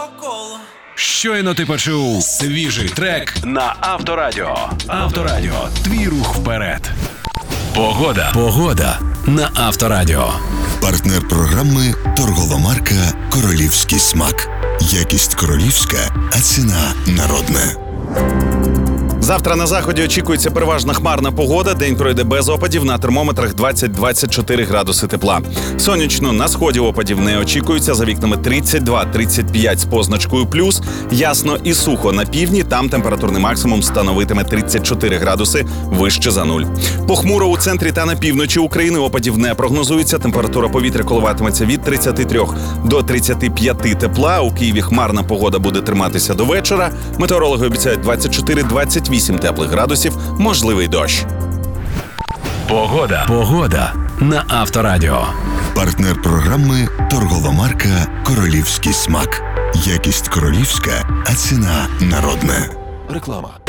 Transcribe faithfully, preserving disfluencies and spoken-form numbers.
навколо. Щойно ти почув свіжий трек на Авторадіо. Авторадіо. Твій рух вперед. Погода. Погода на Авторадіо. Партнер програми торгова марка «Королівський смак». Якість королівська, а ціна народна. Завтра на заході очікується переважно хмарна погода. День пройде без опадів, на термометрах двадцять - двадцять чотири градуси тепла. Сонячно на сході опадів не очікується, за вікнами тридцять два - тридцять п'ять з позначкою плюс. Ясно і сухо на півдні, там температурний максимум становитиме тридцять чотири градуси вище за нуль. Похмуро у центрі та на півночі України опадів не прогнозується. Температура повітря коливатиметься від тридцяти трьох до тридцяти п'яти тепла. У Києві хмарна погода буде триматися до вечора. Метеорологи обіцяють двадцять чотири - двадцять вісім теплих градусів, можливий дощ. Погода. Погода на Авторадіо. Партнер програми торгова марка «Королівський смак». Якість королівська, а ціна народна. Реклама.